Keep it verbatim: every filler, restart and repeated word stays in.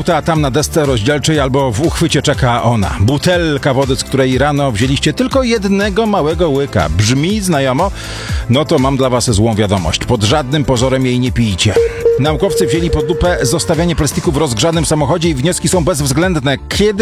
auta, a tam na desce rozdzielczej albo w uchwycie czeka ona. Butelka wody, z której rano wzięliście tylko jednego małego łyka. Brzmi znajomo? No to mam dla was złą wiadomość. Pod żadnym pozorem jej nie pijcie. Naukowcy wzięli pod lupę zostawianie plastiku w rozgrzanym samochodzie i wnioski są bezwzględne. Kiedy